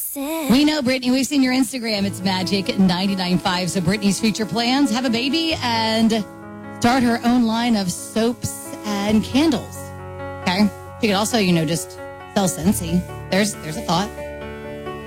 We know, Brittany. We've seen your Instagram. It's Magic 99.5. So Brittany's future plans: have a baby and start her own line of soaps and candles. Okay. She could also, just sell Scentsy. There's a thought.